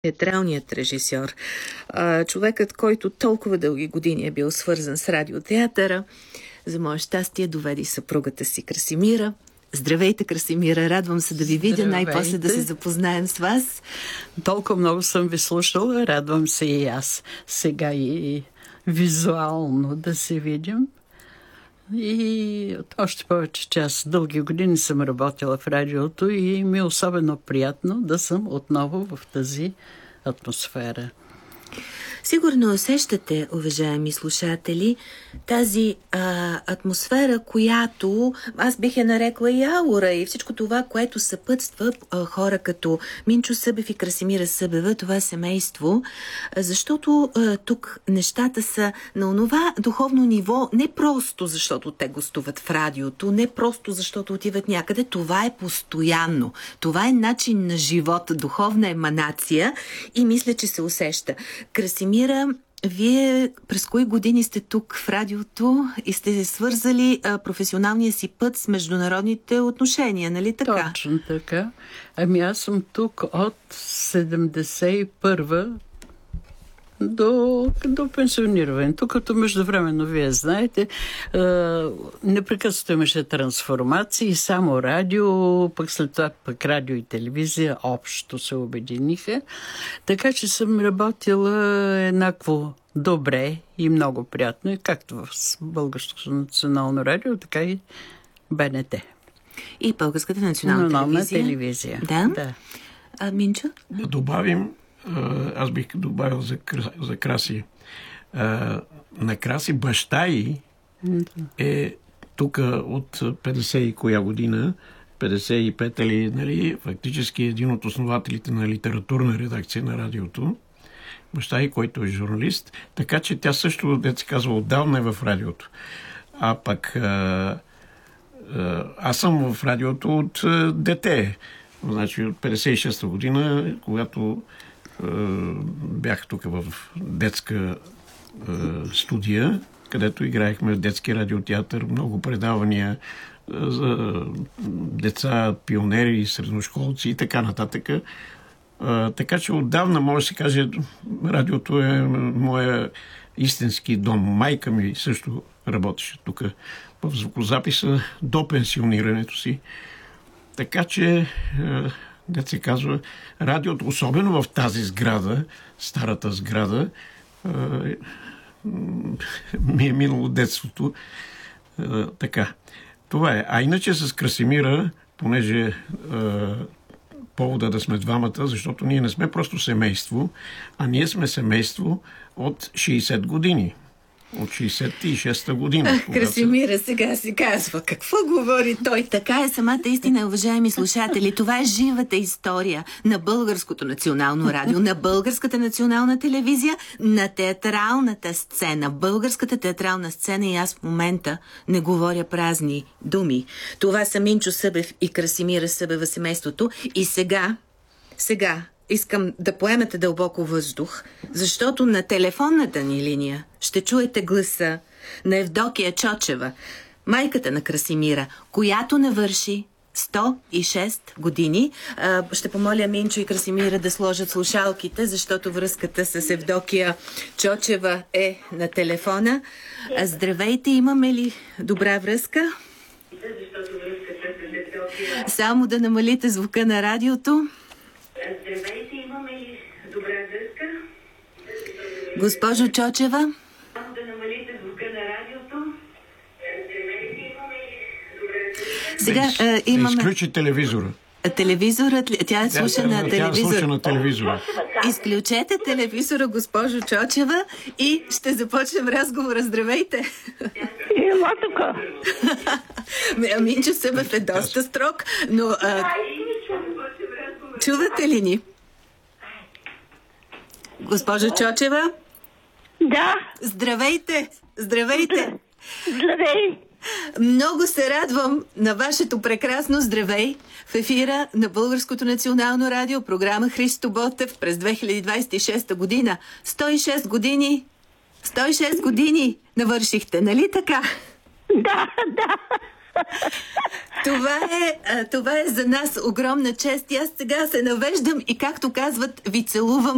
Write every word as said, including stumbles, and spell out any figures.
театралният режисьор, човекът, който толкова дълги години е бил свързан с радиотеатъра, за мое щастие доведе съпругата си Красимира. Здравейте, Красимира, радвам се да ви видя, Здравейте. Най-после да се запознаем с вас. Толкова много съм ви слушала, радвам се и аз сега и визуално да се видим. И още повече, че аз дълги години съм работила в радиото и ми е особено приятно да съм отново в тази атмосфера. Сигурно усещате, уважаеми слушатели, тази а, атмосфера, която аз бих я нарекла и аура, и всичко това, което съпътства а, хора като Минчо Събев и Красимира Събева, това семейство, а, защото а, тук нещата са на онова духовно ниво, не просто защото те гостуват в радиото, не просто защото отиват някъде, това е постоянно. Това е начин на живот, духовна еманация и мисля, че се усеща. Красимира, вие през кои години сте тук в радиото и сте свързали а, професионалния си път с международните отношения, нали така? Точно така. Ами аз съм тук от седемдесет и първа до, до пенсионирането, като междувременно, вие знаете, е, непрекъснато имаше трансформации, само радио, пък след това пък радио и телевизия общо се обединиха. Така че съм работила еднакво добре и много приятно, както в Българското национално радио, така и БНТ. И Българската национална телевизия. телевизия. Да? Да. А, Минчо? Да добавим, аз бих добавил за, за Краси. А, на Краси баща й е тук от петдесет и коя година, петдесет и пета ли, нали, фактически един от основателите на литературна редакция на радиото. Баща й, който е журналист, така че тя също, дето се казва, отдавна е в радиото. А пък а, а, аз съм в радиото от а, дете. Значи от петдесет и шеста година, когато бях тук в детска е, студия, където играехме в детски радиотеатър, много предавания за деца, пионери, средношколци и така нататък. Е, така че отдавна, може да се каже, радиото е моя истински дом. Майка ми също работеше тук в звукозаписа до пенсионирането си. Така че е, да се казва, радиото, особено в тази сграда, старата сграда, е, ми е минало детството. Е, така. Това е. А иначе с Красимира, понеже е, повода да сме двамата, защото ние не сме просто семейство, а ние сме семейство от шейсет години. От шейсет и шеста година. Ах, Красимира сега си казва. Какво говори той? Така е самата истина, уважаеми слушатели. Това е живата история на Българското национално радио, на Българската национална телевизия, на театралната сцена. Българската театрална сцена, и аз в момента не говоря празни думи. Това са Минчо Събев и Красимира Събева, семейството. И сега, сега искам да поемете дълбоко въздух, защото на телефонната ни линия ще чуете гласа на Евдокия Чочева, майката на Красимира, която навърши сто и шест години. Ще помоля Минчо и Красимира да сложат слушалките, защото връзката с Евдокия Чочева е на телефона. Здравейте, имаме ли добра връзка? Само да намалите звука на радиото. Здравейте, имаме ли добра връзка? Госпожо Чочева? Само да намалите звука на радиото. Здравейте, имаме ли добра връзка? Сега а, имаме... Изключи телевизора. Телевизорът, тя е слуша на телевизор. Тя слуша на телевизора. Изключете телевизора, госпожо Чочева, и ще започнем разговора. Здравейте! Ела тука. Минчо Събев е доста строг, но... А... Чувате ли ни? Госпожо Чочева? Да. Здравейте! Здравейте! Здравей! Много се радвам на вашето прекрасно здравей в ефира на Българското национално радио, програма Христо Ботев през две хиляди двадесет и шеста година. сто и шест години! сто и шест години навършихте, нали така? Да, да. Това е, това е за нас огромна чест и аз сега се навеждам и, както казват, ви целувам